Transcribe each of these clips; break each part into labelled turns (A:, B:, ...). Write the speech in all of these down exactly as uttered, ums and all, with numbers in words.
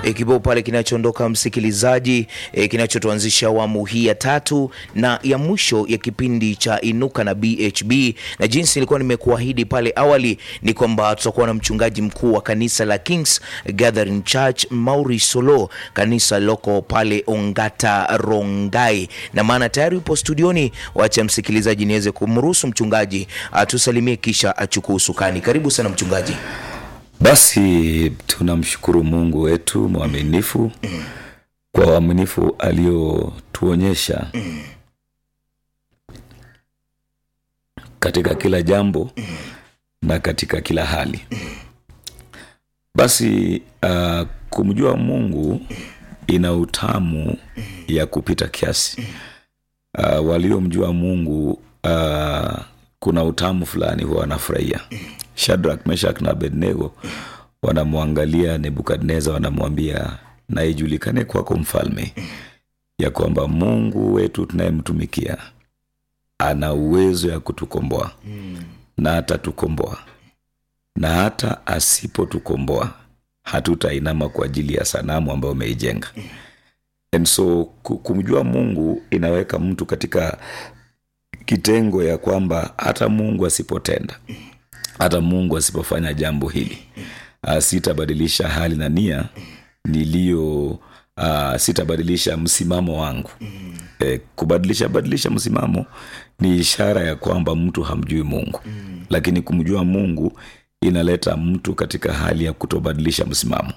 A: E, kibao pale kinachoondoka msikilizaji, e, kinachotuanzisha awamu hii ya tatu na ya mwisho ya kipindi cha Inuka na B H B. Na jinsi nilikuwa nimekuahidi pale awali ni kwamba tutakuwa na mchungaji mkuu wa kanisa la Kings Gathering Church Maurice Solo, kanisa loko pale Ongata Rongai, na maana tayari yupo studioni. Wacha msikilizaji niweze kumruhusu mchungaji atusalimie kisha achukue usukani. Karibu sana mchungaji.
B: Basi tunamshukuru Mungu wetu mwaminifu mm. kwa uaminifu aliotuonyesha mm. katika kila jambo mm. na katika kila hali. Mm. Basi uh, kumjua Mungu ina utamu ya kupita kiasi. Uh, waliomjua Mungu uh, kuna utamu fulani huwa wanafurahia. Shadrach, Meshach na Abednego wanamwangalia Nebukadneza, wanamwambia na ijulikane kwako mfalme ya kwamba Mungu wetu tunayemtumikia ana uwezo ya kutukomboa na atatukomboa, na hata asipotukomboa hatutainama kwa ajili ya sanamu ambayo umeijenga. And so kumjua Mungu inaweka mtu katika kitengo ya kwamba hata Mungu asipotenda, hata Mungu asipofanya jambo hili, uh, sitabadilisha hali na nia nilio uh, sitabadilisha msimamo wangu. Eh, kubadilisha badilisha msimamo ni ishara ya kwamba mtu hamjui Mungu. Lakini kumjua Mungu inaleta mtu katika hali ya kutobadilisha msimamo.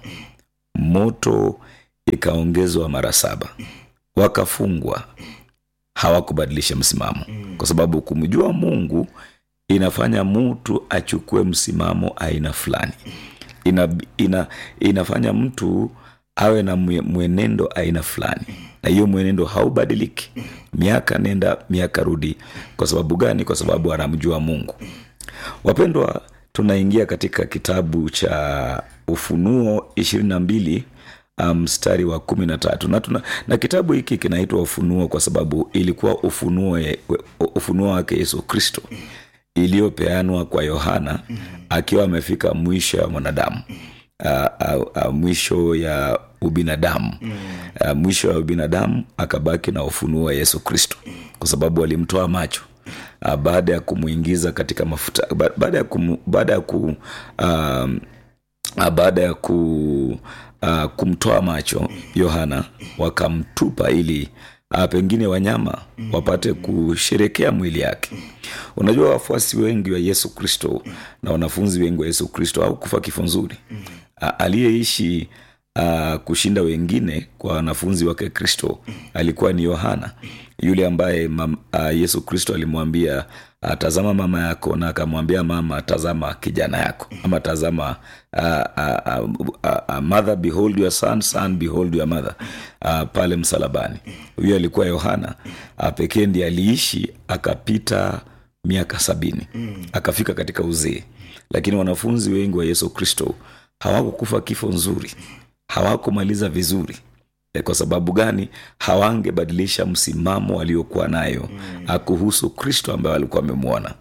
B: Moto ikaongezwa mara saba, wakafungwa, hawakubadilisha msimamo. Kwa sababu kumjua Mungu inafanya mtu achukue msimamo aina fulani. Ina, ina, inafanya mtu awe na mwenendo aina fulani, na hiyo mwenendo haubadiliki miaka nenda miaka rudi. Kwa sababu gani? Kwa sababu anamjua Mungu. Wapendwa, tunaingia katika kitabu cha Ufunuo ishirini na mbili mstari um, wa kumi na tatu, na, tuna, na kitabu hiki kinaitwa Ufunuo kwa sababu ilikuwa ufunuo ufunuo wake Yesu Kristo iliyopeanwa kwa Yohana akiwa amefika mwisho ya mwanadamu, uh, uh, uh, mwisho ya ubinadamu, uh, mwisho ya ubinadamu akabaki na ufunuo wa Yesu Kristo kwa sababu alimtoa macho uh, baada ya kumuingiza katika mafuta, baada ya kum, baada ya ku uh, uh, baada ya ku uh, kumtoa macho Yohana, wakamtupa ili Uh, pengine wanyama wapate kusherekea mwili yake. Unajua wafuasi wengi wa Yesu Kristo na wanafunzi wengi wa Yesu Kristo au kufa kifo nzuri. Uh, aliyeishi uh, kushinda wengine kwa wanafunzi wake Kristo alikuwa ni Yohana, yule ambaye mam, uh, Yesu Kristo alimwambia uh, tazama mama yako, na akamwambia mama tazama kijana yako, ama tazama uh, uh, uh, uh, mother behold your son, son behold your mother, uh, pale msalabani. Huyo alikuwa Yohana. Uh, pekee ndiye aliishi akapita miaka sabini, akafika katika uzee. Lakini wanafunzi wengi wa Yesu Kristo hawakukufa kifo nzuri, hawakumaliza vizuri. Kwa sababu gani? Hawangebadilisha msimamo waliokuwa nayo mm. kuhusu Kristo ambaye walikuwa wamemwona.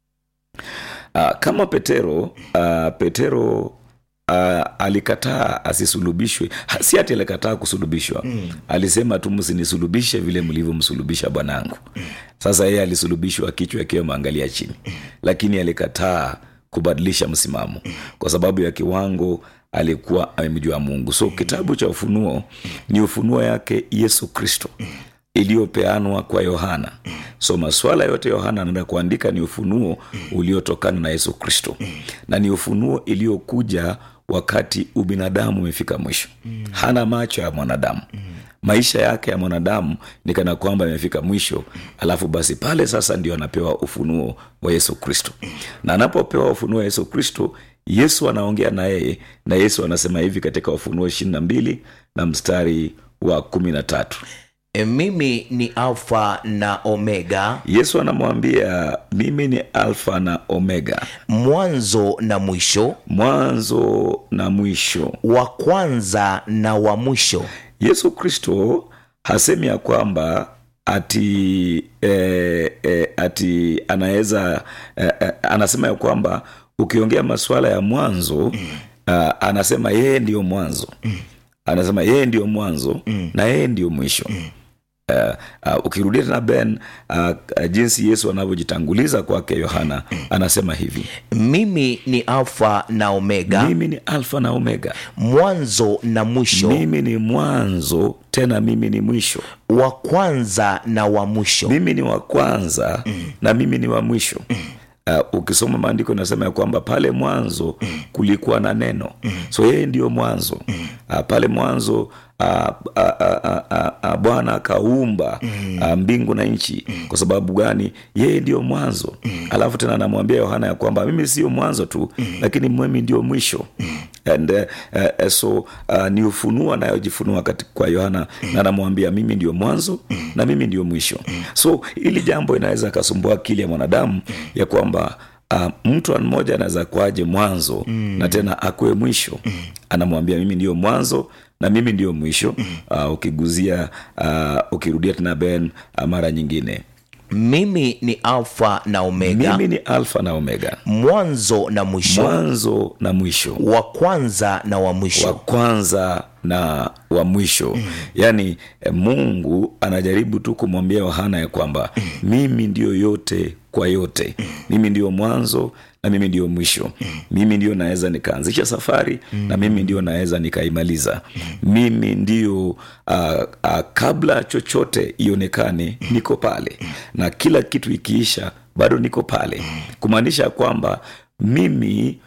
B: Uh, kama Petero, uh, Petero uh, alikataa asisulubishwe. Si ati alikataa kusulubishwa. Mm. Alisema tu msinisulubishe vile mlivyomsulubisha Bwanangu. Mm. Sasa yeye alisulubishwa kichwa akiwa maangalia chini. Mm. Lakini alikataa kubadilisha msimamo kwa sababu ya kiwango alikuwa amemjua Mungu. So kitabu cha Ufunuo ni ufunuo yake Yesu Kristo iliyopeanwa kwa Yohana. So maswala yote Yohana anaenda kuandika ni ufunuo uliotokana na Yesu Kristo, na ni ufunuo iliyokuja wakati ubinadamu umefika mwisho. Hana macho ya mwanadamu, maisha yake ya mwanadamu ni kana kwamba imefika mwisho, alafu basi pale sasa ndio anapewa ufunuo wa Yesu Kristo. Na anapopewa ufunuo wa Yesu Kristo, Yesu anaongea na yeye, na Yesu anasema hivi katika Ufunuo ishirini na mbili na mstari wa kumi na tatu.
A: E, mimi ni Alfa na Omega.
B: Yesu anamwambia mimi ni Alfa na Omega,
A: mwanzo na mwisho,
B: mwanzo na mwisho,
A: wa kwanza na wa mwisho.
B: Yesu Kristo hasemi ya kwamba ati eh, eh, ati anaweza eh, eh, anasema ya kwamba ukiongea masuala ya mwanzo mm. uh, anasema yeye ndio mwanzo mm. anasema yeye ndio mwanzo mm. na yeye ndio mwisho mm. Uh, uh, ukirudia tena Ben uh, uh, jinsi Yesu anavyojitanguliza kwake Yohana anasema hivi,
A: mimi ni Alfa na Omega,
B: mimi ni Alfa na Omega,
A: mwanzo na mwisho,
B: mimi ni mwanzo tena mimi ni mwisho,
A: wa kwanza na wa mwisho,
B: mimi ni wa kwanza mm. na mimi ni wa mwisho mm. Uh, ukisoma maandiko nasema ya kwamba pale mwanzo mm. kulikuwa na neno mm. so yeye ndio mwanzo mm. uh, pale mwanzo uh, uh, uh, uh, uh, Bwana akaumba mm. uh, mbingu na nchi mm. kwa sababu gani? Yeye ndio mwanzo mm. alafu tena anamwambia Yohana ya kwamba mimi sio mwanzo tu mm. lakini mimi ndio mwisho mm. and uh, uh, so uh, ni ufunuo anayojifunua kwa Yohana mm. na anamwambia mimi ndio mwanzo mm. na mimi ndio mwisho mm. so ili jambo inaweza kasumbua akili ya mwanadamu mm. ya kwamba Uh, mtu mmoja anaweza kuaje mwanzo mm. na tena akue mwisho mm. anamwambia mimi ndio mwanzo na mimi ndio mwisho mm. uh, ukiguzia uh, ukirudia tena Ben uh, mara nyingine,
A: mimi ni Alfa na Omega,
B: mimi ni Alfa na Omega,
A: mwanzo na mwisho,
B: mwanzo na mwisho,
A: wa kwanza na wa mwisho,
B: wa kwanza na wa mwisho mm. yani eh, Mungu anajaribu tu kumwambia Yohana ya kwamba mm. mimi ndio yote kwa yote mm. mimi ndio mwanzo na mimi ndio mwisho mm. mimi ndio naweza nikaanzisha safari mm. na mimi ndio naweza nikaimaliza mm. mimi ndio uh, uh, kabla chochote ionekane mm. niko pale mm. na kila kitu ikiisha bado niko pale mm. kumaanisha kwamba mimi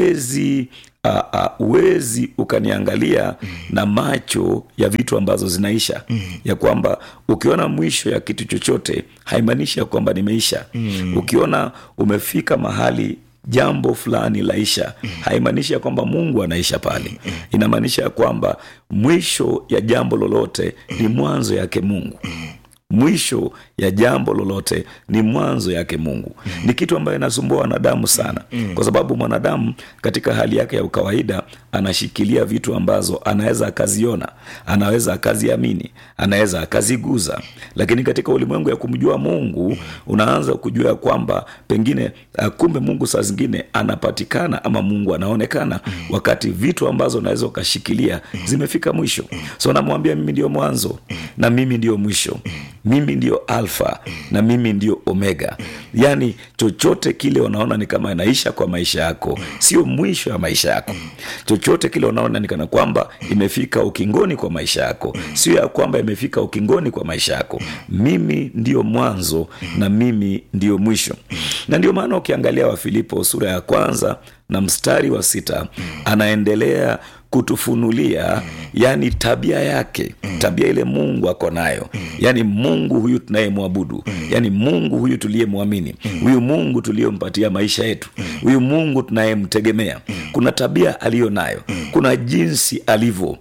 B: wezi uh, uh, wezi ukaniangalia mm. na macho ya vitu ambazo zinaisha mm. ya kwamba ukiona mwisho ya kitu chochote haimaanishi ya kwamba nimeisha mm. ukiona umefika mahali jambo fulani laisha mm. haimaanishi ya kwamba Mungu anaisha pale mm. inamaanisha ya kwamba mwisho ya jambo lolote ni mwanzo yake Mungu mm. mwisho ya jambo lolote ni mwanzo yake Mungu mm. ni kitu ambayo inasumbua wanadamu sana mm. kwa sababu mwanadamu katika hali yake ya kawaida anashikilia vitu ambazo anaweza akaziona, anaweza akaziamini, anaweza akaziguza, lakini katika ulimwengu ya kumjua Mungu unaanza kujua kwamba pengine uh, kumbe Mungu saa zingine anapatikana ama Mungu anaonekana mm. wakati vitu ambazo unaweza ukashikilia zimefika mwisho. So namwambia mimi ndio mwanzo na mimi ndio mwisho, mimi ndio Alfa na mimi ndio Omega. Yani chochote kile unaona ni kama inaisha kwa maisha yako sio mwisho ya maisha yako. Chochote kile unaona ni kana kwamba imefika ukingoni kwa maisha yako sio ya kwamba imefika ukingoni kwa maisha yako. Mimi ndio mwanzo na mimi ndio mwisho. Na ndio maana ukiangalia Wafilipo sura ya kwanza na mstari wa sita anaendelea kutufunulia yani tabia yake, tabia ile Mungu ako nayo, yani Mungu huyu tunayemwabudu, yani Mungu huyu tuliyemwamini, huyu Mungu tuliyempatia maisha yetu, huyu Mungu tunayemtegemea. Kuna tabia aliyo nayo, kuna jinsi alivyo.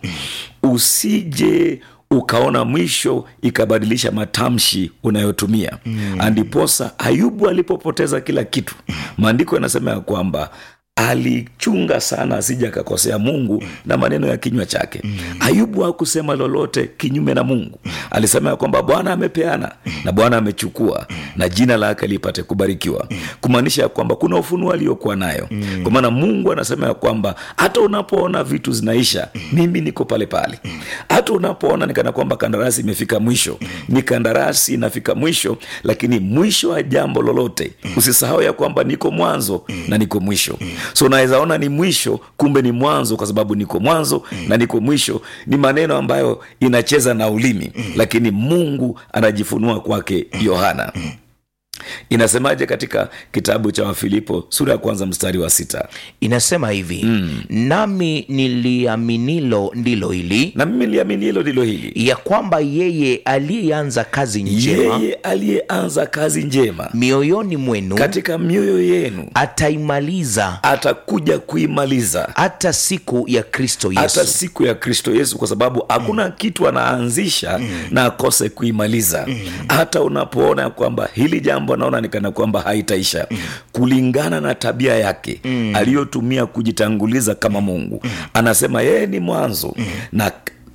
B: Usije ukaona mwisho ikabadilisha matamshi unayotumia. Mm. Andiposa Ayubu alipopoteza kila kitu, maandiko yanasema ya kwamba alichunga sana asije akakosea Mungu na maneno ya kinywa chake. Mm. Ayubu hakusema lolote kinyume na Mungu. Alisema ya kwamba Bwana amepeana na Bwana amechukua na jina lake lipate kubarikiwa. Kumaanisha ya kwamba kuna ufunuo aliokuwa nayo. Mm. Kwa maana Mungu anasema ya kwamba hata unapoona vitu zinaisha, mimi niko pale pale. Hata unapoona ni kana kwamba kandarasi imefika mwisho, ni kandarasi inafika mwisho, lakini mwisho wa jambo lolote usisahau ya kwamba niko mwanzo na niko mwisho. So unaweza ona ni mwisho kumbe ni mwanzo, kwa sababu niko mwanzo na niko mwisho. Ni maneno ambayo inacheza na ulimi, lakini Mungu anajifunua kwake Yohana. Inasemaje katika kitabu cha Wafilipo sura ya kwanza mstari wa sita?
A: Inasema hivi, mm. nami niliaminilo ndilo hili,
B: na mimi niliaminilo ndilo hili,
A: ya kwamba yeye aliyeanza kazi njema,
B: yeye aliyeanza kazi njema
A: mioyoni mwenu,
B: katika mioyo yenu,
A: ataimaliza,
B: atakuja kuimaliza
A: hata siku ya Kristo Yesu.
B: Hata siku ya Kristo Yesu, kwa sababu hakuna mm. kitu anaanzisha mm. na akose kuimaliza. Mm. Hata unapoona kwamba hili jambo naona ni kana kwamba haitaisha, mm. kulingana na tabia yake mm. aliyotumia kujitanguliza kama Mungu. Mm. Anasema yeye ni mwanzo mm. na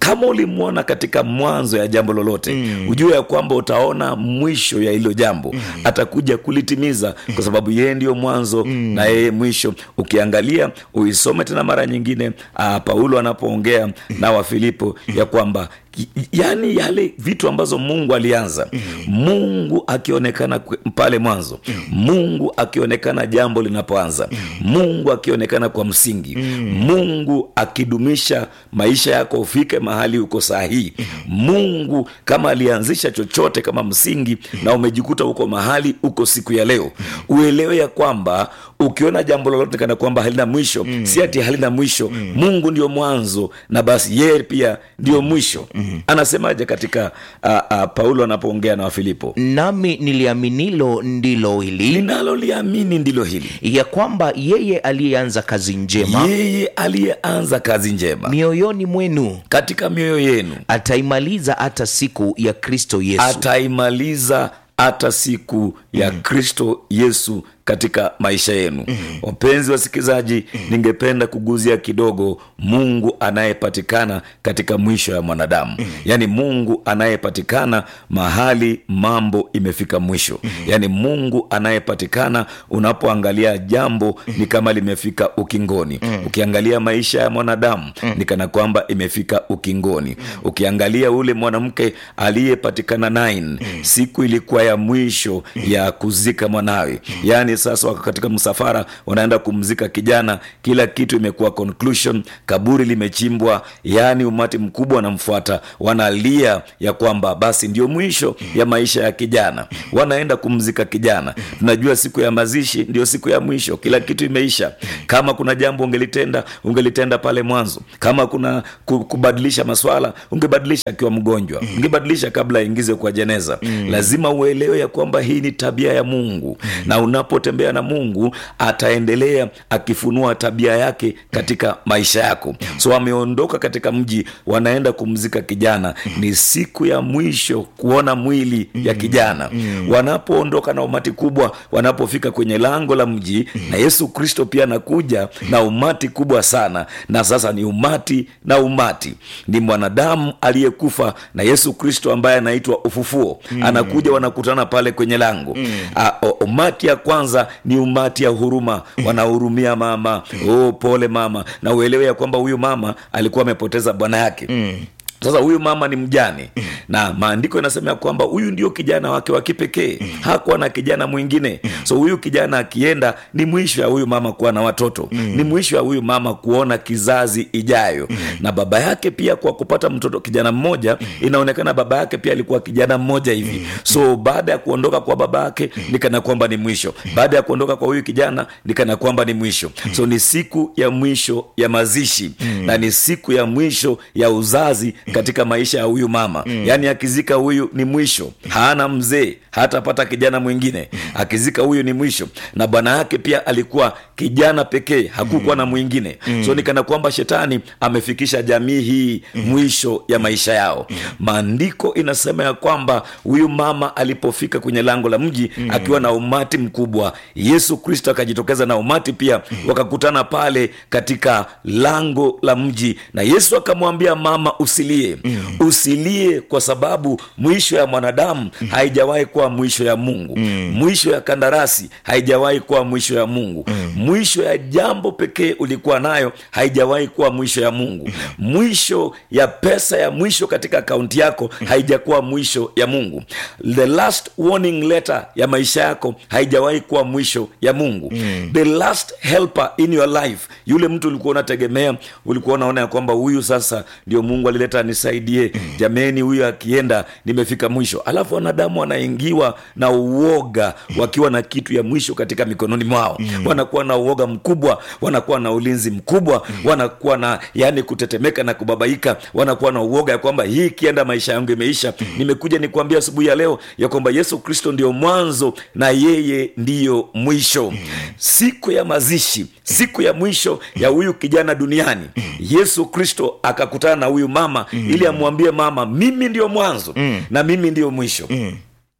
B: Kama ulimwona katika mwanzo ya jambo lolote, mm. ujue ya kwamba utaona mwisho ya hilo jambo. mm. Atakuja kulitimiza, kwa sababu yeye ndio mwanzo mm. na yeye mwisho. Ukiangalia, uisome tena mara nyingine, uh, Paulo anapoongea na Wafilipo ya kwamba yani yale vitu ambazo Mungu alianza, mm. Mungu akionekana pale mwanzo, mm. Mungu akionekana jambo linapoanza, mm. Mungu akionekana kwa msingi, mm. Mungu akidumisha maisha yako ufike mahali uko sahihi, mm. Mungu kama alianzisha chochote kama msingi, mm. na umejikuta uko mahali uko siku ya leo, mm. uelewe ya kwamba ukiona jambo lolote kana kwamba halina mwisho, mm. si ati halina mwisho, mm. Mungu ndio mwanzo na basi yeye pia ndio mwisho. mm. Anasemaje katika uh, uh, Paulo anapoongea na Wafilipo?
A: Nami niliaminilo ndilo hili,
B: ninaloliamini ndilo hili,
A: ya kwamba yeye aliyeanza kazi njema,
B: yeye aliyeanza kazi njema
A: mioyoni mwenu,
B: katika mioyo yenu,
A: ataimaliza hata siku ya Kristo Yesu.
B: Ataimaliza hata siku ya mm. Kristo Yesu katika maisha yenu. mm. Wapenzi wasikilizaji, mm. ningependa kuguzia kidogo Mungu anayepatikana katika mwisho ya mwanadamu. mm. Yaani Mungu anayepatikana mahali mambo imefika mwisho. mm. Yaani Mungu anayepatikana unapoangalia jambo mm. ni kama limefika ukingoni. mm. Ukiangalia maisha ya mwanadamu mm. ni kana kwamba imefika ukingoni. mm. Ukiangalia ule mwanamke aliyepatikana nine, mm. siku ilikuwa ya mwisho mm. ya kuzika mwanawe. mm. Yaani sasa wako katika msafara, wanaenda kumzika kijana, kila kitu imekuwa conclusion, kaburi limechimbwa, yani umati mkubwa unamfuata, wanalia ya kwamba basi ndio mwisho ya maisha ya kijana, wanaenda kumzika kijana. Tunajua siku ya mazishi ndio siku ya mwisho, kila kitu imeisha. Kama kuna jambo ungelitenda, ungelitenda pale mwanzo. Kama kuna kubadilisha maswala, ungebadilisha akiwa mgonjwa, ungebadilisha kabla aingize kwa jeneza. Lazima uelewe ya kwamba hii ni tabia ya Mungu, na unapotembea na Mungu ataendelea akifunua tabia yake katika maisha yako. So wameondoka katika mji, wanaenda kumzika kijana, ni siku ya mwisho kuona mwili ya kijana. Wanapoondoka na umati kubwa, wanapofika kwenye lango la mji, na Yesu Kristo pia anakuja na umati kubwa sana, na sasa ni umati na umati. Ni mwanadamu aliyekufa na Yesu Kristo ambaye anaitwa ufufuo, anakuja, wanakutana pale kwenye lango. Uh, umati ya kwanza ni umati ya huruma, wanahurumia mama. Oh, pole mama, na uelewe ya kwamba huyu mama alikuwa amepoteza bwana yake. mm. Sasa huyu mama ni mjane, mm. na maandiko yanasema kwamba huyu ndio kijana wake wa kipekee, mm. hakuwa na kijana mwingine. mm. So huyu kijana akienda, ni mwisho ya huyu mama kuwa na watoto, mm. ni mwisho ya huyu mama kuona kizazi ijayo. mm. Na baba yake pia kwa kupata mtoto kijana mmoja, mm. inaonekana baba yake pia alikuwa kijana mmoja hivi. mm. So baada ya kuondoka kwa baba yake, mm. nikana kwamba ni mwisho. Baada ya kuondoka kwa huyu kijana, nikana kwamba ni mwisho. mm. So ni siku ya mwisho ya mazishi, mm. na ni siku ya mwisho ya uzazi katika maisha ya huyu mama. mm. Yaani akizika huyu ni mwisho, hana mzee, hatapata kijana mwingine. Akizika huyu ni mwisho, na bwana yake pia alikuwa kijana pekee, hakukuwa na mwingine. mm. So nikana kwamba shetani amefikisha jamii hii mwisho ya maisha yao. Maandiko inasema ya kwamba huyu mama alipofika kwenye lango la mji, mm. akiwa na umati mkubwa, Yesu Kristo akajitokeza na umati pia, wakakutana pale katika lango la mji, na Yesu akamwambia mama, usilie. Mm. Usilie, kwa sababu mwisho ya mwanadamu mm. haijawahi kuwa mwisho ya Mungu. mm. Mwisho ya kandarasi haijawahi kuwa mwisho ya Mungu. mm. Mwisho ya jambo pekee ulikuwa nayo haijawahi kuwa mwisho ya Mungu. mm. Mwisho ya pesa ya mwisho katika akaunti yako haijakuwa mwisho ya Mungu. The last warning letter ya maisha yako haijawahi kuwa mwisho ya Mungu. mm. The last helper in your life, yule mtu ulikuwa unategemea, ulikuwa unaona ya kwamba huyu sasa ndio Mungu alileta nisaidie, mm. jameni huyu akienda nimefika mwisho. Alafu wanadamu wanaingiwa na uoga wakiwa na kitu ya mwisho katika mikononi mwao. mm. Wanakuwa na uoga mkubwa, wanakuwa na ulinzi mkubwa, mm. wanakuwa na yani kutetemeka na kubabaika, wanakuwa na uoga ya kwamba hii kienda maisha yangu imeisha. mm. Nimekuja nikuambia asubuhi ya leo ya kwamba Yesu Kristo ndio mwanzo na yeye ndiyo mwisho. mm. Siku ya mazishi, siku ya mwisho ya huyu kijana duniani, mm. Yesu Kristo akakutana na huyu mama, mm. ili amwambie mama, mimi ndio mwanzo, mm. na mimi ndio mwisho. mm.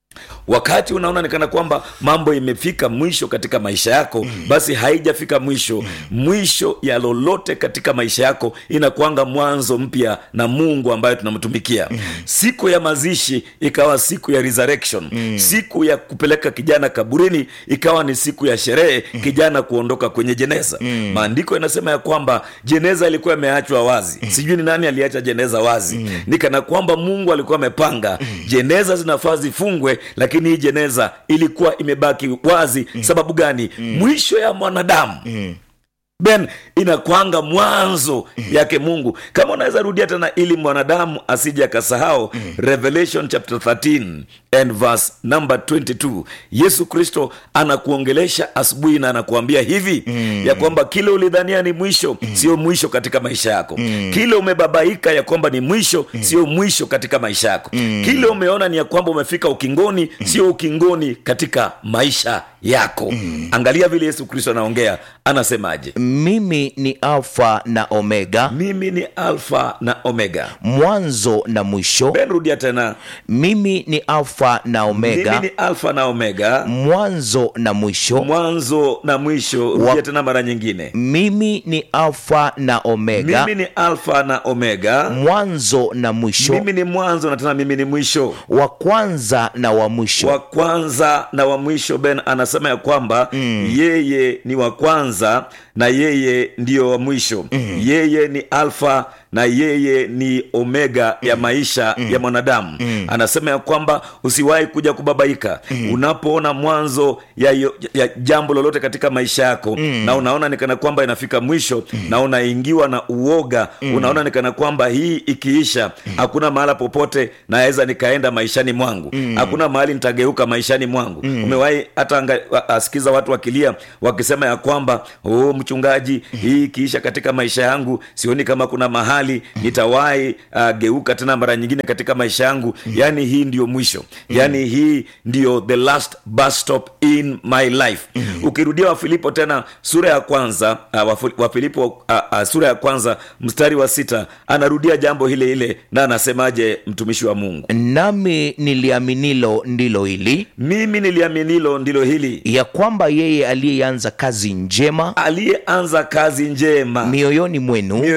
B: wakati unaona nikana kwamba mambo imefika mwisho katika maisha yako, basi haijafika mwisho. Mwisho ya lolote katika maisha yako inakuanga mwanzo mpya na Mungu ambaye tunamtumikia. Siku ya mazishi ikawa siku ya resurrection. Siku ya kupeleka kijana kaburini ikawa ni siku ya sherehe, kijana kuondoka kwenye jeneza. Maandiko yanasema ya kwamba jeneza ilikuwa imeachwa wazi. Sijui ni nani aliacha jeneza wazi. Nikana kwamba Mungu alikuwa amepanga jeneza zinafaa zifungwe, lakini hii jeneza ilikuwa imebaki wazi. Sababu gani? Mwisho ya mwanadamu Ben inakuanga mwanzo yake Mungu. Kama unaweza rudia tena ili mwanadamu asije akasahau, mm. Revelation chapter thirteen and verse number twenty-two. Yesu Kristo anakuongelesha asubuhi na anakuambia hivi, mm. ya kwamba kile ulidhania ni mwisho, mm. sio mwisho katika maisha yako. Mm. Kile umebabaika ya kwamba ni mwisho, mm. sio mwisho katika maisha yako. Mm. Kile umeona ni ya kwamba umefika ukingoni, mm. sio ukingoni katika maisha yako. Mm. Angalia vile Yesu Kristo anaongea, anasemaje?
A: Mimi ni Alfa na Omega.
B: Mimi ni Alfa na Omega,
A: mwanzo na mwisho.
B: Ben, rudia tena.
A: Mimi ni Alfa na Omega.
B: Mimi ni Alfa na Omega,
A: mwanzo na mwisho.
B: Mwanzo na mwisho. Rudia Wa... tena mara nyingine.
A: Mimi ni Alfa na Omega.
B: Mimi ni Alfa na Omega,
A: mwanzo na mwisho.
B: Mimi ni mwanzo na tena mimi ni mwisho.
A: Wa kwanza na wa mwisho.
B: Wa kwanza na wa mwisho. Ben anasema ya kwamba mm. yeye ni wa kwanza na yeye ndio wa mwisho. Mm. Yeye ni Alfa na yeye ni Omega ya maisha mm. ya mwanadamu. Mm. Anasema ya kwamba usiwahi kuja kubabaika. Mm. Unapoona mwanzo ya, ya jambo lolote katika maisha yako, mm. na unaona nikana kwamba inafika mwisho, mm. na unaingiwa na uoga, mm. unaona nikana kwamba hii ikiisha, mm. hakuna mahala popote naweza nikaenda maishani mwangu. Mm. Hakuna mahali nitageuka maishani mwangu. Mm. Umewahi hata asikiza watu wakilia wakisema ya kwamba oh mchungaji, mm. hii ikiisha katika maisha yangu sioni kama kuna mahali nitawahi uh, geuka tena mara nyingine katika maisha yangu. Mm. Yani hii ndio mwisho. Mm. Yani hii ndio the last bus stop in my life. Mm. Ukirudia Wafilipo tena sura ya kwanza, uh, Wafilipo uh, uh, sura ya kwanza mstari wa sita, anarudia jambo hile ile na anasemaje mtumishi wa Mungu?
A: Nami niliaminilo ndilo hili.
B: Mimi niliaminilo ndilo hili,
A: ya kwamba yeye aliyeanza kazi njema,
B: aliyeanza kazi njema
A: mioyoni mwenu